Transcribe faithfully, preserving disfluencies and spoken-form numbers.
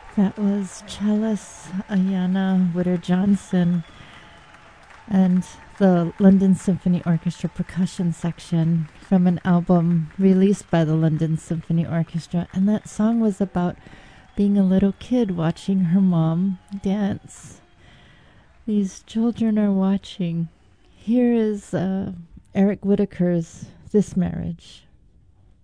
That was cellist Ayanna Witter Johnson and the London Symphony Orchestra percussion section from an album released by the London Symphony Orchestra. And that song was about being a little kid watching her mom dance. These children are watching. Here is uh, Eric Whitacre's This Marriage.